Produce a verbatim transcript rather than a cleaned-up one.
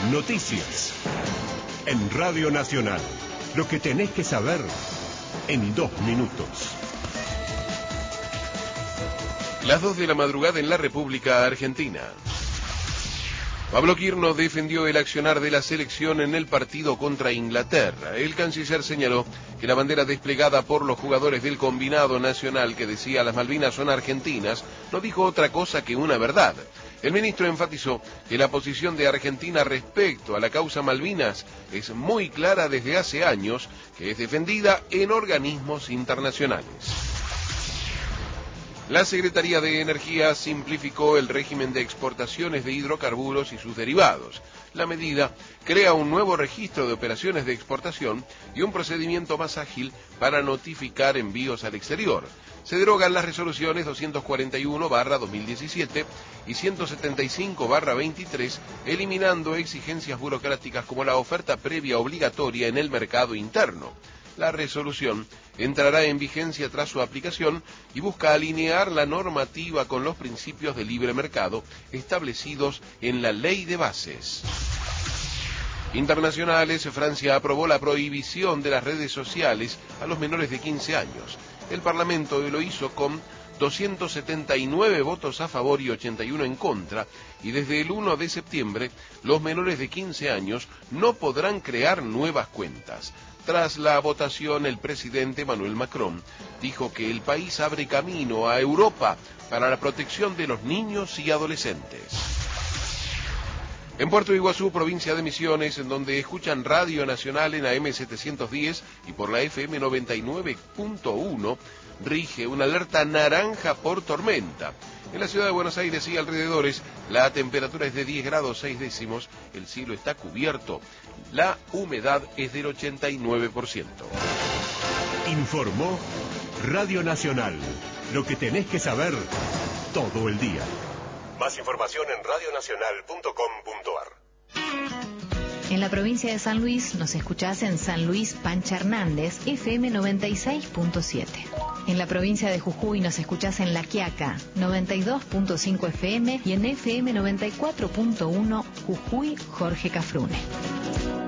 Noticias. En Radio Nacional. Lo que tenés que saber en dos minutos. Las dos de la madrugada en la República Argentina. Pablo Quirno defendió el accionar de la selección en el partido contra Inglaterra. El canciller señaló que la bandera desplegada por los jugadores del combinado nacional que decía las Malvinas son argentinas no dijo otra cosa que una verdad. El ministro enfatizó que la posición de Argentina respecto a la causa Malvinas es muy clara desde hace años, que es defendida en organismos internacionales. La Secretaría de Energía simplificó el régimen de exportaciones de hidrocarburos y sus derivados. La medida crea un nuevo registro de operaciones de exportación y un procedimiento más ágil para notificar envíos al exterior. Se derogan las resoluciones doscientos cuarenta y uno barra dos mil diecisiete y ciento setenta y cinco barra veintitrés, eliminando exigencias burocráticas como la oferta previa obligatoria en el mercado interno. La resolución entrará en vigencia tras su aplicación y busca alinear la normativa con los principios de libre mercado establecidos en la Ley de Bases. Internacionales, Francia aprobó la prohibición de las redes sociales a los menores de quince años. El Parlamento lo hizo con doscientos setenta y nueve votos a favor y ochenta y uno en contra, y desde el uno de septiembre los menores de quince años no podrán crear nuevas cuentas. Tras la votación, el presidente Emmanuel Macron dijo que el país abre camino a Europa para la protección de los niños y adolescentes. En Puerto Iguazú, provincia de Misiones, en donde escuchan Radio Nacional en A M setecientos diez y por la F M noventa y nueve punto uno, rige una alerta naranja por tormenta. En la ciudad de Buenos Aires y alrededores, la temperatura es de diez grados seis décimos, el cielo está cubierto, la humedad es del ochenta y nueve por ciento. Informó Radio Nacional. Lo que tenés que saber todo el día. Más información en radio nacional punto com punto a r. En la provincia de San Luis nos escuchás en San Luis Pancha Hernández, F M noventa y seis punto siete. En la provincia de Jujuy nos escuchás en La Quiaca, noventa y dos punto cinco F M y en F M noventa y cuatro punto uno Jujuy Jorge Cafrune.